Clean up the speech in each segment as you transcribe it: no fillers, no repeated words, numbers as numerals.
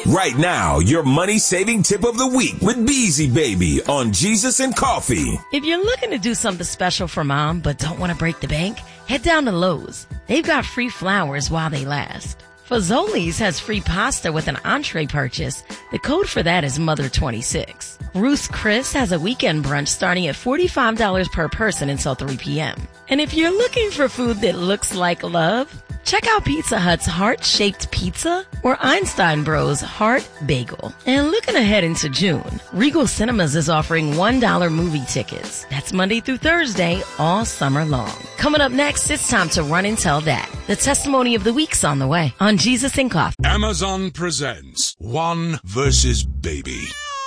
Right now, your money-saving tip of the week with Beezy Baby on Jesus and Coffee. If you're looking to do something special for mom but don't want to break the bank, head down to Lowe's. They've got free flowers while they last. Fazoli's has free pasta with an entree purchase. The code for that is Mother26. Ruth's Chris has a weekend brunch starting at $45 per person until 3 p.m. And if you're looking for food that looks like love, check out Pizza Hut's heart-shaped pizza or Einstein Bros Heart Bagel. And looking ahead into June, Regal Cinemas is offering $1 movie tickets. That's Monday through Thursday, all summer long. Coming up next, it's time to run and tell that. The testimony of the week's on the way on Jesus and Coffee. Amazon presents One versus Baby.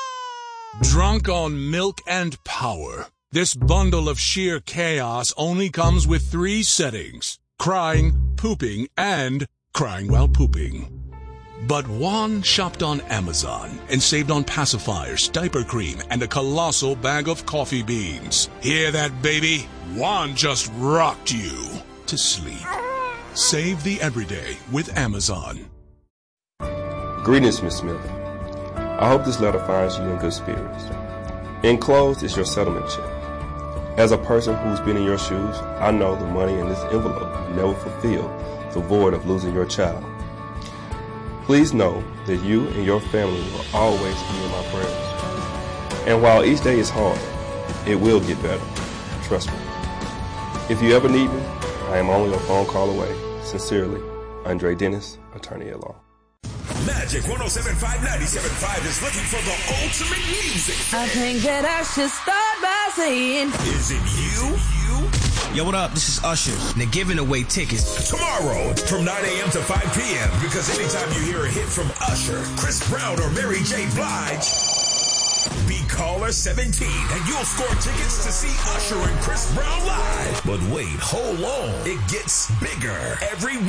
Drunk on milk and power, this bundle of sheer chaos only comes with 3 settings: crying, pooping, and crying while pooping. But Juan shopped on Amazon and saved on pacifiers, diaper cream, and a colossal bag of coffee beans. Hear that, baby? Juan just rocked you to sleep. Save the everyday with Amazon. Greetings, Miss Smith. I hope this letter finds you in good spirits. Enclosed is your settlement check. As a person who's been in your shoes, I know the money in this envelope will never fulfill the void of losing your child. Please know that you and your family will always be in my prayers. And while each day is hard, it will get better. Trust me. If you ever need me, I am only a phone call away. Sincerely, Andre Dennis, attorney at law. Magic 107.5, 97.5 is looking for the ultimate music fan. I think that I should start by saying, Is it you? Yo, what up? This is Usher. And they're giving away tickets Tomorrow from 9 a.m. to 5 p.m. Because anytime you hear a hit from Usher, Chris Brown, or Mary J. Blige, be caller 17 and you'll score tickets to see Usher and Chris Brown live. But wait, hold on. It gets bigger every